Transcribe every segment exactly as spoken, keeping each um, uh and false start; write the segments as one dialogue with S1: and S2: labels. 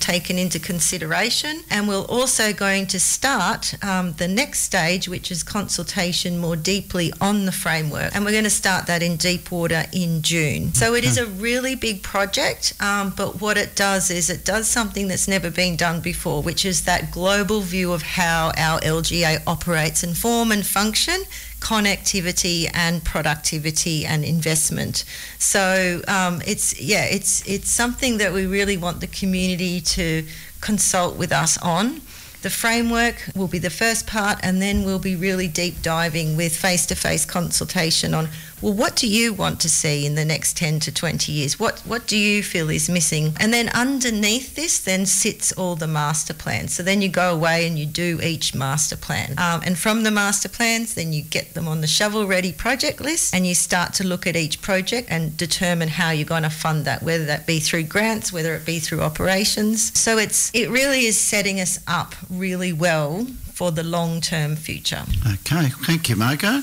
S1: taken into consideration, and we're also going to start um, the next stage, which is consultation more deeply on the framework, and we're going to start that in Deepwater in June. So it is a really big project, um, but what it does is it does something that's never been done before, which is that global view of how our L G A operates and form and function, connectivity and productivity and investment. So um, it's yeah, it's it's something that we really want the community to consult with us on. The framework will be the first part, and then we'll be really deep diving with face-to-face consultation on, well, what do you want to see in the next ten to twenty years? What what do you feel is missing? And then underneath this then sits all the master plans. So then you go away and you do each master plan. Um, and from the master plans, then you get them on the shovel-ready project list, and you start to look at each project and determine how you're going to fund that, whether that be through grants, whether it be through operations. So it's it really is setting us up really well for the long-term future.
S2: Okay, thank you, Margo.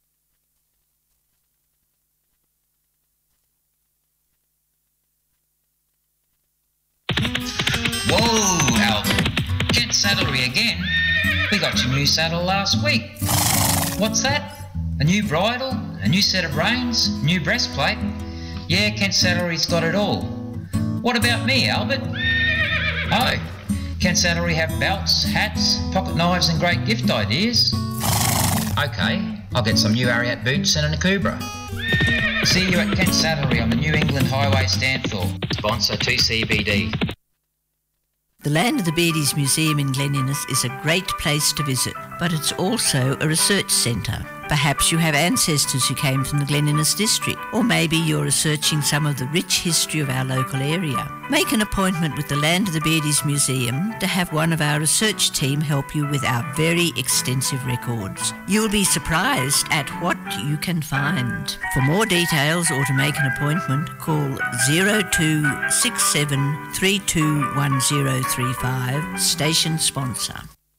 S3: Whoa, Albert. Kent Saddlery again? We got your new saddle last week. What's that? A new bridle? A new set of reins? New breastplate? Yeah, Kent Saddlery's got it all. What about me, Albert? Oh, Kent Saddlery have belts, hats, pocket knives and great gift ideas. Okay, I'll get some new Ariat boots and a Nakubra. See you at Kent Saddlery on the New England Highway Stanthorpe. Sponsor two C B D.
S4: The Land of the Beardies Museum in Glen Innes is a great place to visit, but it's also a research centre. Perhaps you have ancestors who came from the Glen Innes district, or maybe you're researching some of the rich history of our local area. Make an appointment with the Land of the Beardies Museum to have one of our research team help you with our very extensive records. You'll be surprised at what you can find. For more details or to make an appointment, call zero two six seven three two one zero three five, station sponsor.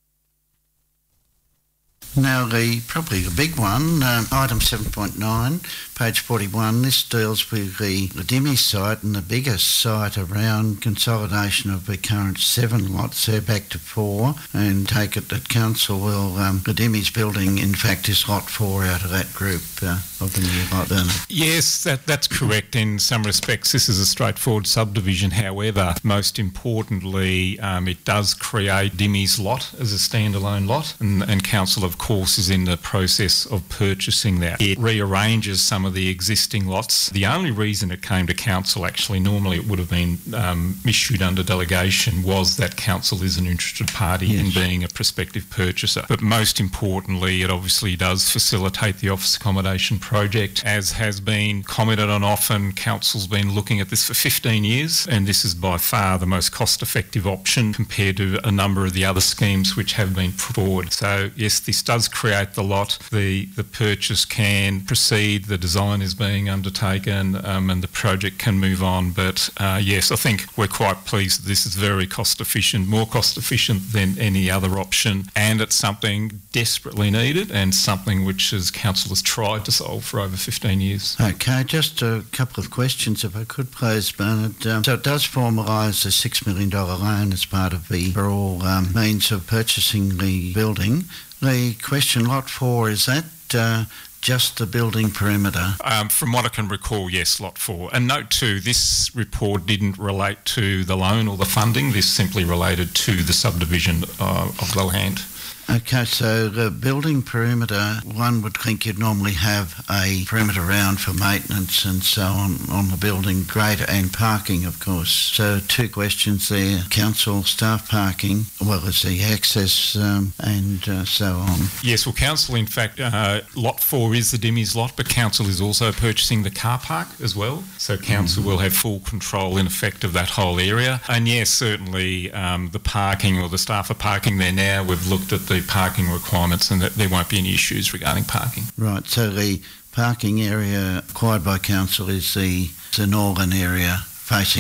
S2: Now, the probably the big one, um, item seven point nine, page forty-one, this deals with the, the Dimmy site and the biggest site around consolidation of the current seven lots. They're back to four, and take it that council will, um, the Dimmy's building, in fact, is lot four out of that group uh, of the new lot, isn't it?
S5: Yes, that, that's correct. In some respects, this is a straightforward subdivision. However, most importantly, um, it does create Dimmy's lot as a standalone lot, and, and council, of course, is in the process of purchasing that. It rearranges some of the existing lots. The only reason it came to council, actually, normally it would have been um, issued under delegation, was that council is an interested party yes. in being a prospective purchaser. But most importantly, it obviously does facilitate the office accommodation project. As has been commented on often, council's been looking at this for fifteen years, and this is by far the most cost-effective option compared to a number of the other schemes which have been put forward. So yes, this does create the lot. The, the purchase can proceed, the design is being undertaken, um, and the project can move on. But uh, yes, I think we're quite pleased that this is very cost efficient, more cost efficient than any other option, and it's something desperately needed and something which as council has tried to solve for over fifteen years.
S2: Okay, just a couple of questions if I could please, Bernard. Um, so it does formalise a six million dollars loan as part of the overall um, means of purchasing the building. The question, lot four, is that uh, just the building perimeter?
S5: Um, from what I can recall, yes, lot four. And note too, this report didn't relate to the loan or the funding. This simply related to the subdivision uh, of the land.
S2: Okay, so the building perimeter, one would think you'd normally have a perimeter round for maintenance and so on on the building, greater, and parking, of course. So two questions there, council staff parking, well as the access um, and uh, so on.
S5: Yes, well, council, in fact, uh, lot four is the Dimmy's lot, but council is also purchasing the car park as well. So council mm-hmm. will have full control, in effect, of that whole area. And yes, certainly um, the parking, or the staff are parking there now. We've looked at the parking requirements, and that there won't be any issues regarding parking.
S2: Right, so the parking area acquired by council is the, the northern area facing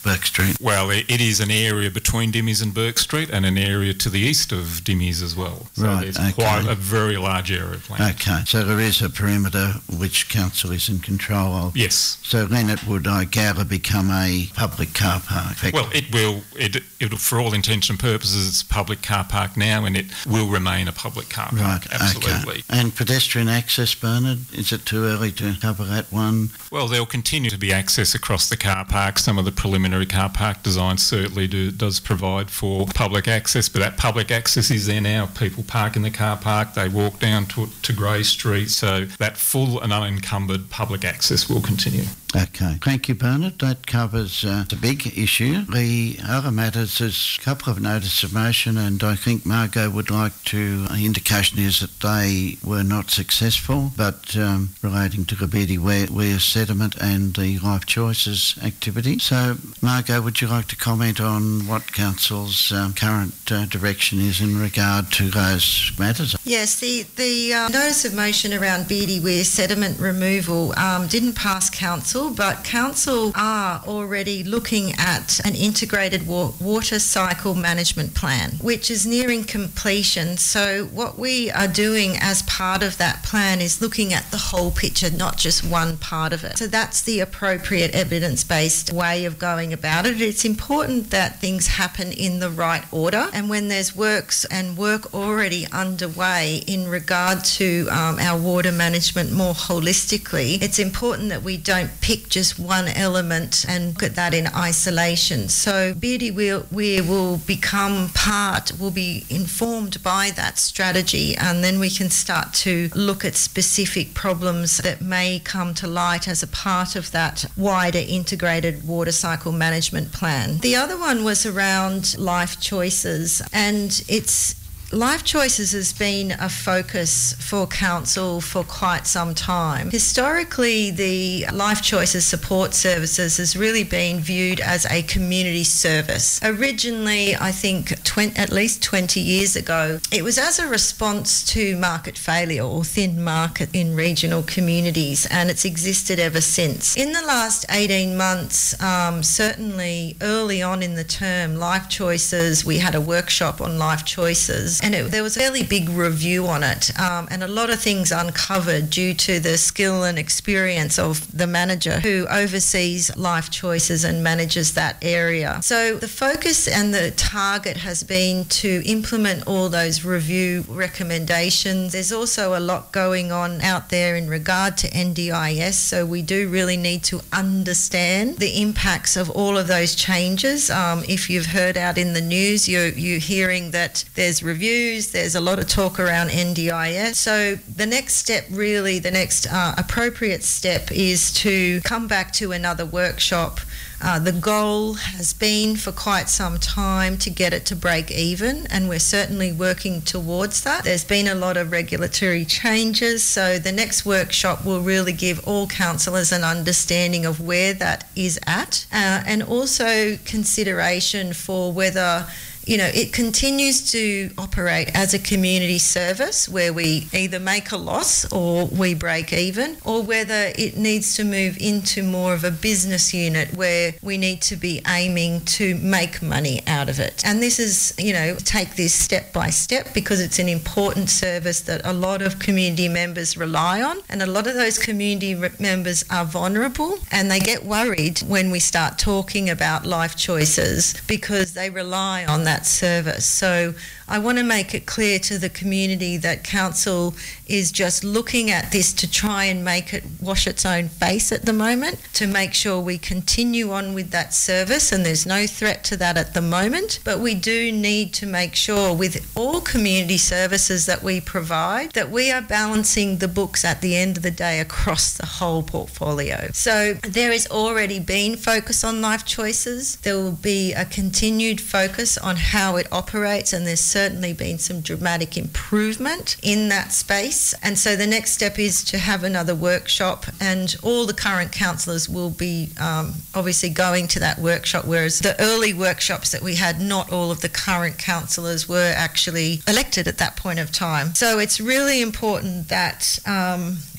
S2: Burke Street?
S5: Well, it, it is an area between Dimmies and Burke Street and an area to the east of Dimmies as well. So
S2: Right,
S5: there's
S2: okay.
S5: quite a very large area of land.
S2: Okay, so there is a perimeter which council is in control of.
S5: Yes.
S2: So then it would, I gather, become a public car park.
S5: Well, it will, it, it, for all intents and purposes, it's a public car park now, and it will remain a public car park.
S2: Right,
S5: Absolutely.
S2: okay. And pedestrian access, Bernard, is it too early to cover that one?
S5: Well, there'll continue to be access across the car park. Some of the preliminary car park design certainly do, does provide for public access, but that public access is there now. People park in the car park, they walk down to, to Grey Street, so that full and unencumbered public access will continue.
S2: Okay. Thank you, Bernard. That covers uh, the big issue. The other matters, there's a couple of notice of motion, and I think Margot would like to, the indication is that they were not successful, but um, relating to the Beatty Weir, Weir sediment and the Life Choices activity. So, Margot, would you like to comment on what Council's um, current uh, direction is in regard to those matters?
S1: Yes, the, the uh, notice of motion around Beatty Weir sediment removal um, didn't pass Council, but Council are already looking at an integrated wa- water cycle management plan, which is nearing completion. So what we are doing as part of that plan is looking at the whole picture, not just one part of it. So that's the appropriate evidence-based way of going about it. It's important that things happen in the right order, and when there's works and work already underway in regard to um, our water management more holistically, it's important that we don't pick just one element and look at that in isolation. So Beatty Weir will become part, will be informed by that strategy, and then we can start to look at specific problems that may come to light as a part of that wider integrated water cycle management plan. The other one was around Life Choices, and it's Life Choices has been a focus for Council for quite some time. Historically, the Life Choices support services has really been viewed as a community service. Originally, I think twenty, at least twenty years ago, it was as a response to market failure or thin market in regional communities, and it's existed ever since. In the last eighteen months, um, certainly early on in the term, Life Choices, we had a workshop on Life Choices, and it, there was a fairly big review on it, um, and a lot of things uncovered due to the skill and experience of the manager who oversees Life Choices and manages that area. So the focus and the target has been to implement all those review recommendations. There's also a lot going on out there in regard to N D I S, so we do really need to understand the impacts of all of those changes. Um, if you've heard out in the news, you're, you're hearing that there's reviews, there's a lot of talk around N D I S. So the next step, really, the next uh, appropriate step is to come back to another workshop. Uh, the goal has been for quite some time to get it to break even, and we're certainly working towards that. There's been a lot of regulatory changes, so the next workshop will really give all councillors an understanding of where that is at, uh, and also consideration for whether you know, it continues to operate as a community service where we either make a loss or we break even, or whether it needs to move into more of a business unit where we need to be aiming to make money out of it. And this is, you know, take this step by step because it's an important service that a lot of community members rely on, and a lot of those community re- members are vulnerable and they get worried when we start talking about Life Choices because they rely on that service. So I want to make it clear to the community that Council is just looking at this to try and make it wash its own face at the moment, to make sure we continue on with that service, and there's no threat to that at the moment. But we do need to make sure with all community services that we provide that we are balancing the books at the end of the day across the whole portfolio. So there has already been focus on Life Choices. There will be a continued focus on how it operates, and there's certainly been some dramatic improvement in that space. And so the next step is to have another workshop, and all the current councillors will be um, obviously going to that workshop, whereas the early workshops that we had, not all of the current councillors were actually elected at that point of time. So it's really important that um,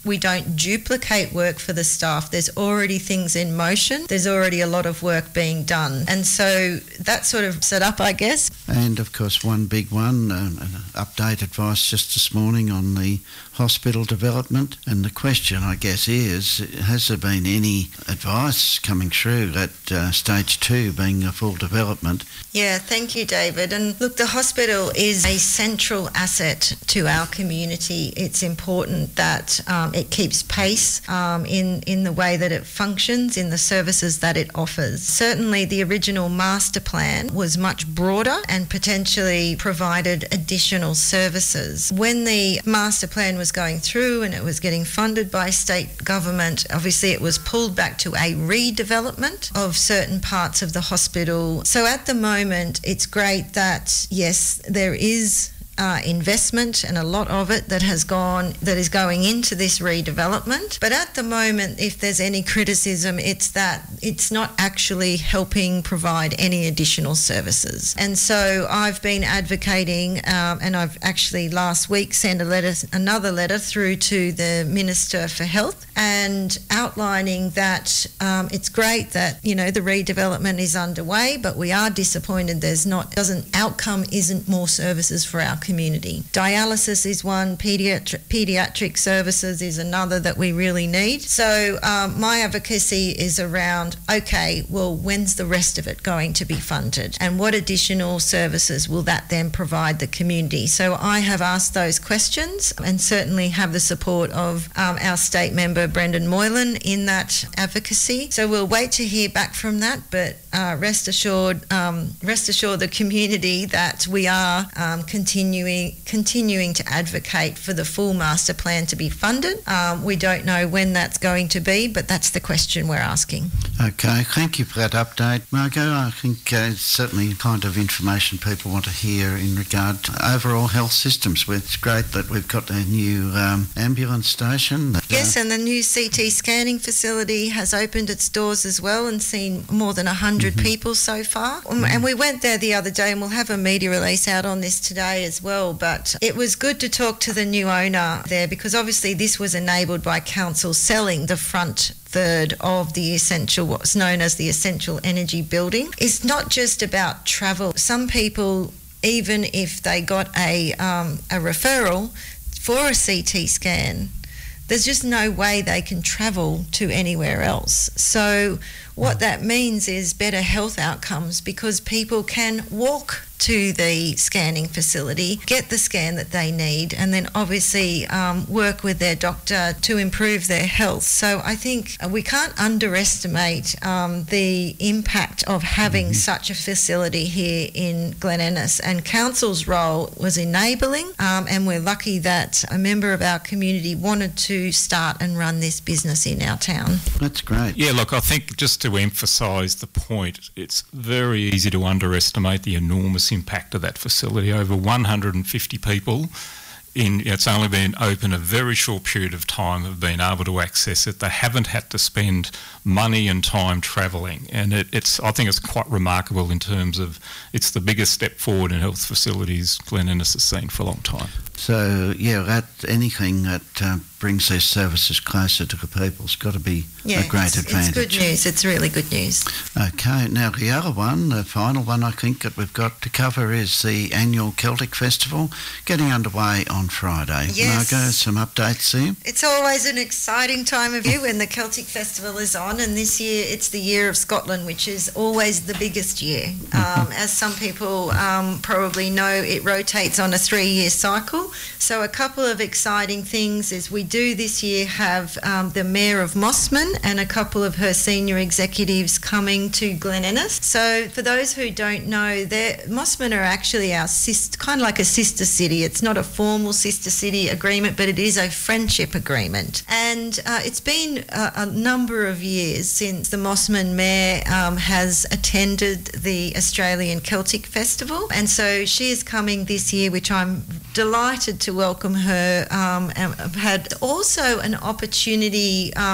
S1: we don't duplicate work for the staff. There's already things in motion. There's already a lot of work being done. And so that sort of set up, I guess.
S2: And of course, one big one, um, an update advice just this morning on the hospital development. And the question, I guess, is, has there been any advice coming through at uh, stage two being a full development?
S1: Yeah, thank you, David. And look, the hospital is a central asset to our community. It's important that um, it keeps pace um, in, in the way that it functions, in the services that it offers. Certainly the original master plan was much broader and potentially provided additional services. When the master plan was going through and it was getting funded by state government, obviously it was pulled back to a redevelopment of certain parts of the hospital. So at the moment, it's great that, yes, there is Uh, investment and a lot of it that has gone, that is going into this redevelopment. But at the moment, if there's any criticism, it's that it's not actually helping provide any additional services. And so I've been advocating, um, and I've actually last week sent a letter, another letter through to the Minister for Health, and outlining that um, it's great that, you know, the redevelopment is underway, but we are disappointed there's not, doesn't, outcome isn't more services for our community. Dialysis is one, pediatric, pediatric services is another that we really need. So um, my advocacy is around, okay, well, when's the rest of it going to be funded? And what additional services will that then provide the community? So I have asked those questions and certainly have the support of um, our state member, Brendan Moylan, in that advocacy. So we'll wait to hear back from that, but uh, rest assured, um, rest assured the community that we are um, continuing continuing to advocate for the full master plan to be funded. Um, we don't know when that's going to be, but that's the question we're asking.
S2: Okay, thank you for that update, Margot. I think uh, it's certainly the kind of information people want to hear in regard to overall health systems. It's great that we've got a new um, ambulance station. That,
S1: yes,
S2: uh,
S1: and the new C T scanning facility has opened its doors as well and seen more than one hundred mm-hmm. people so far. Mm-hmm. And we went there the other day, and we'll have a media release out on this today as well. But it was good to talk to the new owner there, because obviously this was enabled by council selling the front third of the essential, what's known as the essential energy building. It's not just about travel. Some people, even if they got a um, a referral for a C T scan, there's just no way they can travel to anywhere else. So what that means is better health outcomes, because people can walk to the scanning facility, get the scan that they need, and then obviously um, work with their doctor to improve their health. So I think we can't underestimate um, the impact of having mm-hmm. such a facility here in Glen Innes, and council's role was enabling, um, and we're lucky that a member of our community wanted to start and run this business in our town.
S2: That's great.
S5: Yeah, look, I think just to emphasise the point, it's very easy to underestimate the enormous impact of that facility. Over one hundred fifty people, in it's only been open a very short period of time, have been able to access it. They haven't had to spend money and time travelling, and it, it's I think it's quite remarkable in terms of it's the biggest step forward in health facilities Glen Innes has seen for a long time.
S2: So, yeah, that anything that uh, brings these services closer to the people's got to be
S1: yeah,
S2: a great
S1: it's,
S2: advantage.
S1: It's good news. It's really good news.
S2: Okay, now the other one, the final one I think that we've got to cover is the annual Celtic Festival getting underway on Friday.
S1: Yes.
S2: Margot, some updates there?
S1: It's always an exciting time of year when the Celtic Festival is on, and this year it's the Year of Scotland, which is always the biggest year. Um, as some people um, probably know, it rotates on a three-year cycle. So a couple of exciting things is we do this year have um, the Mayor of Mossman and a couple of her senior executives coming to Glen Innes. So for those who don't know, Mossman are actually our sister, kind of like a sister city. It's not a formal sister city agreement, but it is a friendship agreement. And uh, it's been a, a number of years since the Mossman Mayor um, has attended the Australian Celtic Festival. And so she is coming this year, which I'm delighted to welcome her, um, and I've had also an opportunity um,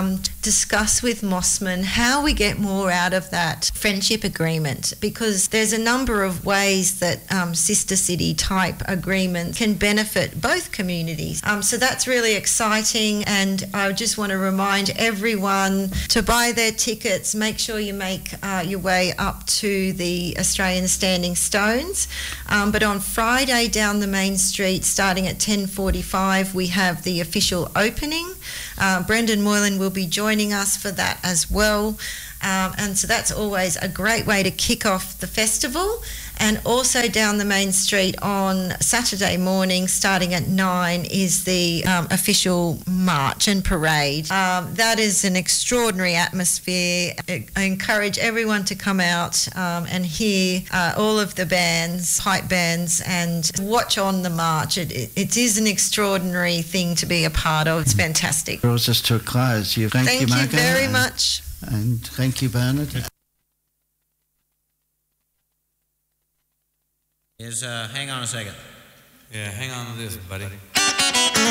S1: discuss with Mossman how we get more out of that friendship agreement, because there's a number of ways that um, sister city type agreements can benefit both communities. Um, so that's really exciting, and I just want to remind everyone to buy their tickets. Make sure you make uh, your way up to the Australian Standing Stones. Um, but on Friday down the main street, starting at ten forty-five, we have the official opening. Uh, Brendan Moylan will be joining us for that as well. Um, and so that's always a great way to kick off the festival. And also down the main street on Saturday morning, starting at nine, is the um, official march and parade. Um, that is an extraordinary atmosphere. I, I encourage everyone to come out um, and hear uh, all of the bands, pipe bands, and watch on the march. It, it, it is an extraordinary thing to be a part of. It's fantastic.
S2: Draws us to a close. You, thank,
S1: Thank
S2: you,
S1: you
S2: Margo,
S1: very
S2: and,
S1: much.
S2: And thank you, Bernard.
S6: Is uh, hang on a second.
S7: Yeah, hang on to this, buddy.